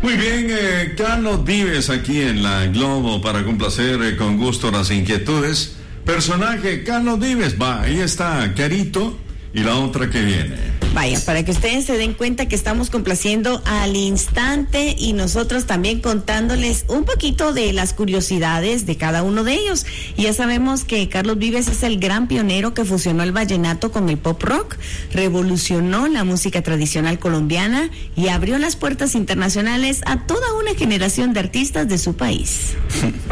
Muy bien, Carlos Vives aquí en la Globo para complacer con gusto las inquietudes. Personaje, Carlos Vives, va, ahí está, Carito, y la otra que viene. Vaya, para que ustedes se den cuenta que estamos complaciendo al instante y nosotros también contándoles un poquito de las curiosidades de cada uno de ellos. Y ya sabemos que Carlos Vives es el gran pionero que fusionó el vallenato con el pop rock, revolucionó la música tradicional colombiana y abrió las puertas internacionales a toda una generación de artistas de su país.